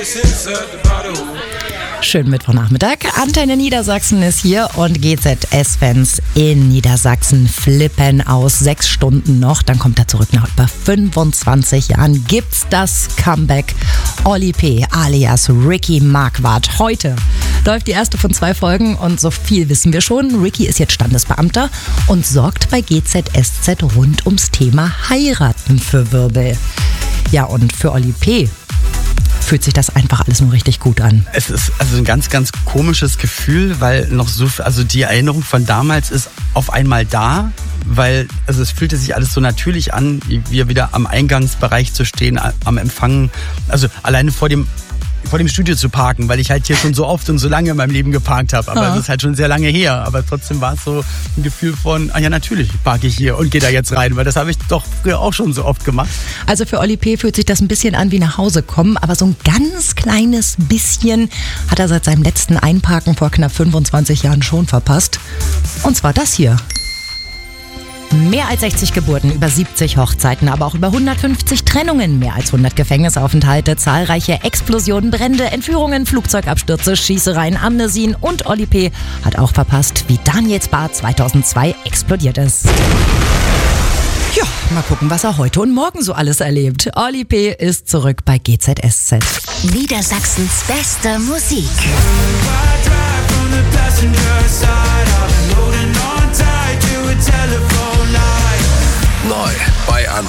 Schönen Mittwochnachmittag. Antenne Niedersachsen ist hier und GZS-Fans in Niedersachsen flippen aus. 6 Stunden noch, dann kommt er zurück. Nach über 25 Jahren gibt's das Comeback. Oli P. alias Ricky Marquardt. Heute läuft die erste von 2 Folgen und so viel wissen wir schon. Ricky ist jetzt Standesbeamter und sorgt bei GZSZ rund ums Thema Heiraten für Wirbel. Ja, und für Oli P. fühlt sich das einfach alles nur richtig gut an. Es ist also ein ganz, ganz komisches Gefühl, weil noch so, also die Erinnerung von damals ist auf einmal da, weil also es fühlte sich alles so natürlich an, wie wir wieder am Eingangsbereich zu stehen, am Empfang, also alleine vor dem Studio zu parken, weil ich halt hier schon so oft und so lange in meinem Leben geparkt habe. Aber es ist halt schon sehr lange her. Aber trotzdem war es so ein Gefühl von, ja natürlich parke ich hier und gehe da jetzt rein, weil das habe ich doch früher auch schon so oft gemacht. Also für Oli P. fühlt sich das ein bisschen an wie nach Hause kommen, aber so ein ganz kleines bisschen hat er seit seinem letzten Einparken vor knapp 25 Jahren schon verpasst. Und zwar das hier. Mehr als 60 Geburten, über 70 Hochzeiten, aber auch über 150 Trennungen, mehr als 100 Gefängnisaufenthalte, zahlreiche Explosionen, Brände, Entführungen, Flugzeugabstürze, Schießereien, Amnesien und Oli P. hat auch verpasst, wie Daniels Bar 2002 explodiert ist. Ja, mal gucken, was er heute und morgen so alles erlebt. Oli P. ist zurück bei GZSZ. Niedersachsens beste Musik. Neu bei Antenne.